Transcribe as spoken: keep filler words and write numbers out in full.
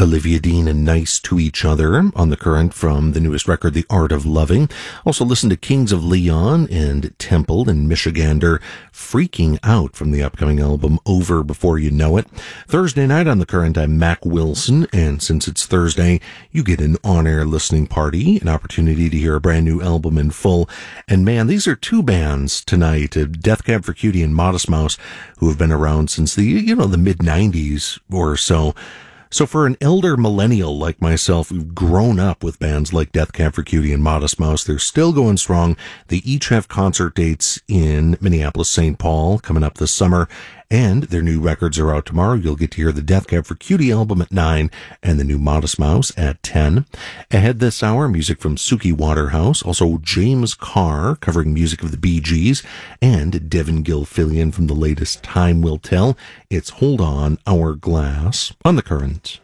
Olivia Dean and Nice to Each Other on the Current from the newest record, The Art of Loving. Also listen to Kings of Leon and Temple and Michigander, Freaking Out from the upcoming album Over Before You Know It. Thursday night on the Current, I'm Mac Wilson, and since it's Thursday, you get an on-air listening party, an opportunity to hear a brand new album in full. And man, these are two bands tonight, Death Cab for Cutie and Modest Mouse, who have been around since the, you know, the mid nineties or so. So for an elder millennial like myself who've grown up with bands like Death Cab for Cutie and Modest Mouse, they're still going strong. They each have concert dates in Minneapolis, Saint Paul coming up this summer, and their new records are out tomorrow. You'll get to hear the Death Cab for Cutie album at nine and the new Modest Mouse at ten. Ahead this hour, music from Suki Waterhouse, also James Carr covering music of the Bee Gees, and Devin Gilfillian from the latest Time Will Tell. It's Hold On, Hourglass on the Current.